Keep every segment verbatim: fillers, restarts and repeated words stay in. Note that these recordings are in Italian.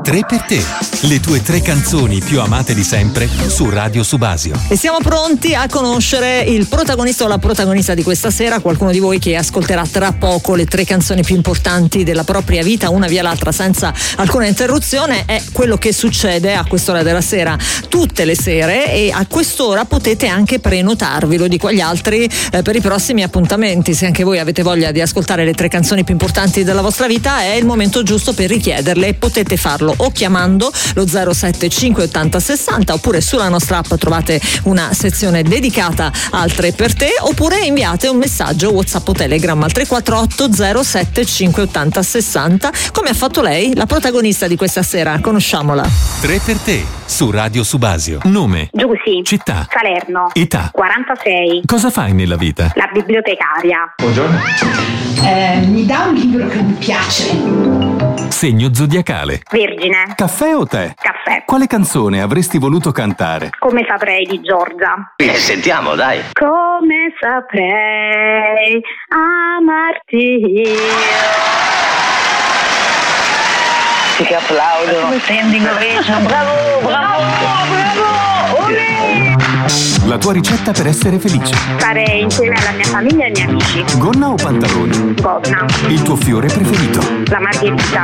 tre per te. Le tue tre canzoni più amate di sempre su Radio Subasio. E siamo pronti a conoscere il protagonista o la protagonista di questa sera, qualcuno di voi che ascolterà tra poco le tre canzoni più importanti della propria vita, una via l'altra senza alcuna interruzione. È quello che succede a quest'ora della sera tutte le sere, e a quest'ora potete anche prenotarvi, lo dico agli altri, eh, per i prossimi appuntamenti. Se anche voi avete voglia di ascoltare le tre canzoni più importanti della vostra vita, è il momento giusto per richiederle. Potete farlo o chiamando lo zero sette cinque ottanta sessanta, oppure sulla nostra app trovate una sezione dedicata al tre per te, oppure inviate un messaggio WhatsApp o Telegram al tre quattro otto zero sette cinque ottanta sessanta, come ha fatto lei, la protagonista di questa sera. Conosciamola. tre per te su Radio Subasio. Nome, Giusy, città, Salerno, età, quarantasei, cosa fai nella vita? la bibliotecaria. Buongiorno. Eh, mi dà un libro che mi piace. Segno zodiacale, Vergine, Caffè o tè? caffè. Quale canzone avresti voluto cantare? Come saprei di Giorgia. Eh, sentiamo, dai. Come saprei amarti io. Che applaudono. Standing ovation. Bravo, bravo, bravo. Olè. La tua ricetta per essere felice? Stare insieme alla mia famiglia e ai miei amici. Gonna o pantaloni? Gonna, Il tuo fiore preferito? la margherita.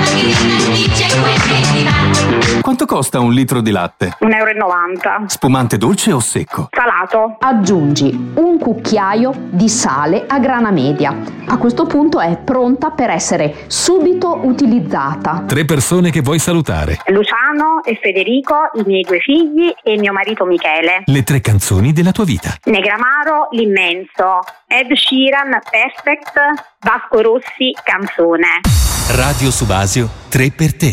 Quanto costa un litro di latte? un euro e novanta. Spumante dolce o secco? Salato. Aggiungi un cucchiaio di sale a grana media. A questo punto è pronta per essere subito utilizzata. tre persone che vuoi salutare, Luciano e Federico, i miei due figli e mio marito Michele. le tre canzoni della tua vita. Negramaro, l'immenso. Ed Sheeran, Perfect. Vasco Rossi, canzone. Radio Subasio, tre per te.